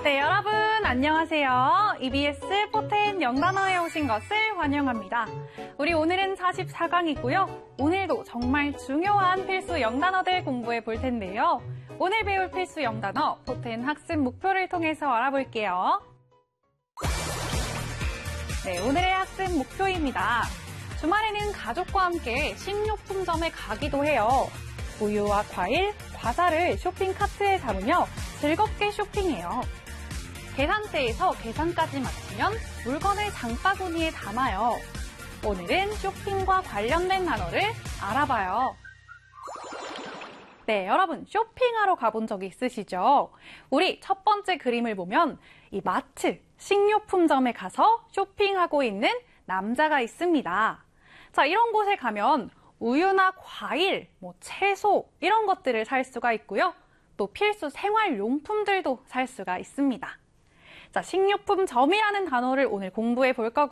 네, 여러분 안녕하세요. EBS 포텐 영단어에 오신 것을 환영합니다. 우리 오늘은 44강이고요. 오늘도 정말 중요한 필수 영단어들 공부해 볼 텐데요. 오늘 배울 필수 영단어 포텐 학습 목표를 통해서 알아볼게요. 네, 오늘의 학습 목표입니다. 주말에는 가족과 함께 식료품점에 가기도 해요. 우유와 과일, 과자를 쇼핑 카트에 담으며 즐겁게 쇼핑해요. 계산대에서 계산까지 마치면 물건을 장바구니에 담아요. 오늘은 쇼핑과 관련된 단어를 알아봐요. 네, 여러분 쇼핑하러 가본 적 있으시죠? 우리 첫 번째 그림을 보면 이 마트, 식료품점에 가서 쇼핑하고 있는 남자가 있습니다. 자, 이런 곳에 가면 우유나 과일, 채소 이런 것들을 살 수가 있고요. 또 필수 생활용품들도 살 수가 있습니다. 자, 식료품점이라는 단어를 오늘 공부해 볼 거고요.